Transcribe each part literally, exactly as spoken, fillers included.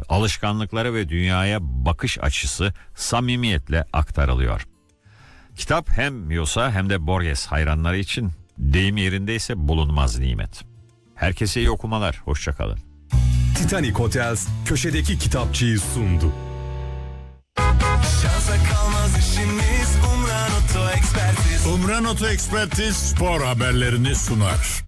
alışkanlıkları ve dünyaya bakış açısı samimiyetle aktarılıyor. Kitap hem Yosa hem de Borges hayranları için deyim yerindeyse bulunmaz nimet. Herkese iyi okumalar, hoşçakalın. Titanic Hotels köşedeki kitapçıyı sundu. Şansa kalmaz işimiz, Umran Oto Ekspertiz. Umran Oto Ekspertiz spor haberlerini sunar.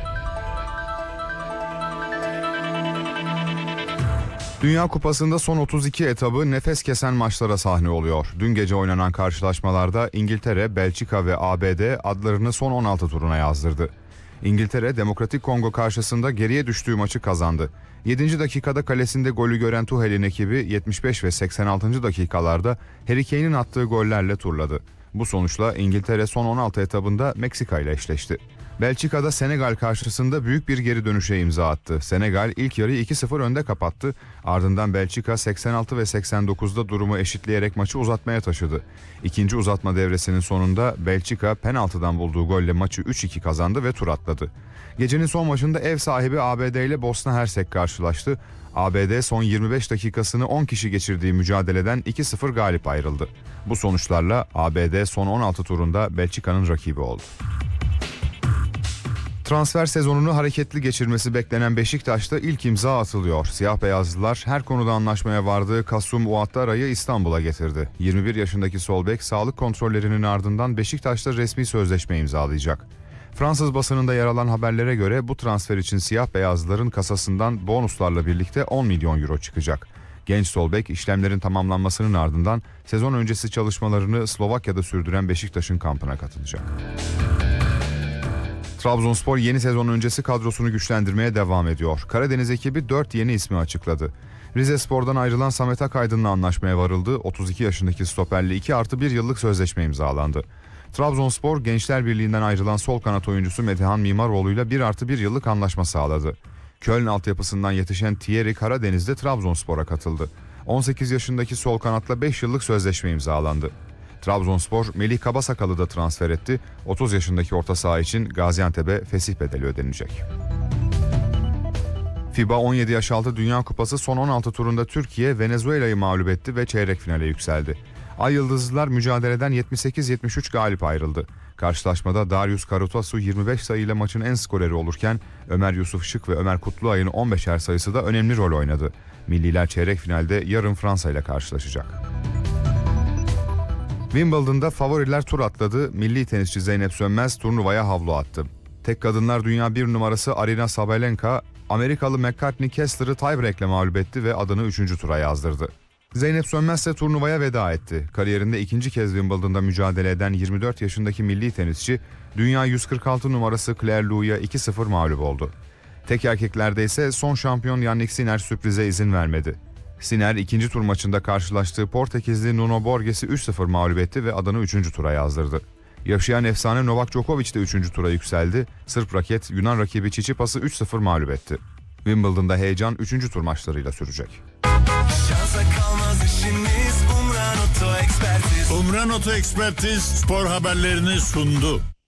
Dünya Kupası'nda son otuz iki etabı nefes kesen maçlara sahne oluyor. Dün gece oynanan karşılaşmalarda İngiltere, Belçika ve A B D adlarını son on altı turuna yazdırdı. İngiltere, Demokratik Kongo karşısında geriye düştüğü maçı kazandı. yedinci dakikada kalesinde golü gören Tuchel'in ekibi yetmiş beş ve seksen altıncı dakikalarda Harry Kane'in attığı gollerle turladı. Bu sonuçla İngiltere son on altı etabında Meksika ile eşleşti. Belçika'da Senegal karşısında büyük bir geri dönüşe imza attı. Senegal ilk yarıyı iki sıfır önde kapattı. Ardından Belçika seksen altı ve seksen dokuzda durumu eşitleyerek maçı uzatmaya taşıdı. İkinci uzatma devresinin sonunda Belçika penaltıdan bulduğu golle maçı üç iki kazandı ve tur atladı. Gecenin son maçında ev sahibi A B D ile Bosna Hersek karşılaştı. A B D son yirmi beş dakikasını on kişi geçirdiği mücadeleden iki sıfır galip ayrıldı. Bu sonuçlarla A B D son on altı turunda Belçika'nın rakibi oldu. Transfer sezonunu hareketli geçirmesi beklenen Beşiktaş'ta ilk imza atılıyor. Siyah beyazlılar her konuda anlaşmaya vardığı Kasum Ouattara'yı İstanbul'a getirdi. yirmi bir yaşındaki sol bek sağlık kontrollerinin ardından Beşiktaş'ta resmi sözleşme imzalayacak. Fransız basınında yer alan haberlere göre bu transfer için siyah beyazlıların kasasından bonuslarla birlikte on milyon euro çıkacak. Genç sol bek işlemlerin tamamlanmasının ardından sezon öncesi çalışmalarını Slovakya'da sürdüren Beşiktaş'ın kampına katılacak. Trabzonspor yeni sezon öncesi kadrosunu güçlendirmeye devam ediyor. Karadeniz ekibi dört yeni ismi açıkladı. Rizespor'dan ayrılan Samet Akaydın'la anlaşmaya varıldı. otuz iki yaşındaki stoperle iki artı bir yıllık sözleşme imzalandı. Trabzonspor Gençler Birliği'nden ayrılan sol kanat oyuncusu Metehan Mimaroğlu'yla bir artı bir yıllık anlaşma sağladı. Köln altyapısından yetişen Thierry Karadeniz de Trabzonspor'a katıldı. on sekiz yaşındaki sol kanatla beş yıllık sözleşme imzalandı. Trabzonspor Melih Kabasakal'ı da transfer etti. otuz yaşındaki orta saha için Gaziantep'e fesih bedeli ödenecek. FIBA on yedi yaş altı Dünya Kupası son on altı turunda Türkiye Venezuela'yı mağlup etti ve çeyrek finale yükseldi. Ay Yıldızlılar mücadeleden yetmiş sekiz yetmiş üç galip ayrıldı. Karşılaşmada Darius Karutasu yirmi beş sayıyla maçın en skoreri olurken Ömer Yusuf Şık ve Ömer Kutluay'ın on beşer sayısı da önemli rol oynadı. Milliler çeyrek finalde yarın Fransa ile karşılaşacak. Wimbledon'da favoriler tur atladı. Milli tenisçi Zeynep Sönmez turnuvaya havlu attı. Tek kadınlar dünya bir numarası Aryna Sabalenka, Amerikalı McCartney Kessler'ı tiebreak'le mağlup etti ve adını üçüncü tura yazdırdı. Zeynep Sönmez ise turnuvaya veda etti. Kariyerinde ikinci kez Wimbledon'da mücadele eden yirmi dört yaşındaki milli tenisçi, dünya yüz kırk altı numarası Claire Lou'ya iki sıfır mağlup oldu. Tek erkeklerde ise son şampiyon Yannick Sinner sürprize izin vermedi. Sinner ikinci tur maçında karşılaştığı Portekizli Nuno Borges'i üç sıfır mağlup etti ve adını üçüncü tura yazdırdı. Yaşayan efsane Novak Djokovic de üçüncü tura yükseldi. Sırp raket Yunan rakibi Çiçipas'ı üç sıfır mağlup etti. Wimbledon'da heyecan üçüncü tur maçlarıyla sürecek. Şansa kalmaz işimiz, Umran Oto Ekspertiz. Umran Oto Ekspertiz spor haberlerini sundu.